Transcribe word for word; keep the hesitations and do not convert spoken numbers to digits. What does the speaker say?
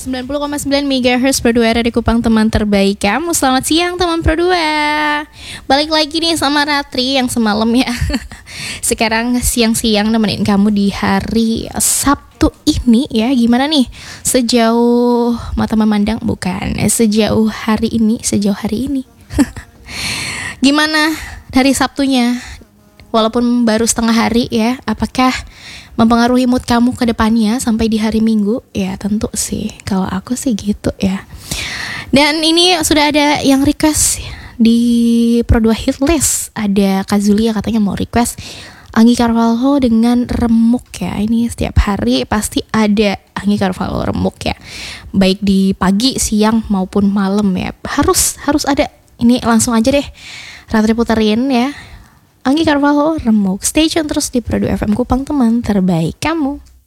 sembilan puluh koma sembilan megahertz Pro dua dari Kupang, teman terbaik kamu. Selamat siang teman Pro dua. Balik lagi nih sama Ratri yang semalam ya. Sekarang siang-siang nemenin kamu di hari Sabtu ini ya. Gimana nih sejauh mata memandang? Bukan, sejauh hari ini, sejauh hari ini. Gimana hari Sabtunya? Walaupun baru setengah hari ya, apakah mempengaruhi mood kamu ke depannya sampai di hari Minggu? Ya tentu sih, kalau aku sih gitu ya. Dan ini sudah ada yang request di Pro dua Hit List. Ada Kazulia katanya mau request Anggi Carvalho dengan Remuk ya. Ini setiap hari pasti ada Anggi Carvalho Remuk ya. Baik di pagi, siang maupun malam ya. Harus harus ada. Ini langsung aja deh Ratri puterin ya. Anggi Carvalho Remuk. Stay tune terus di Pro dua F M Kupang, teman terbaik kamu.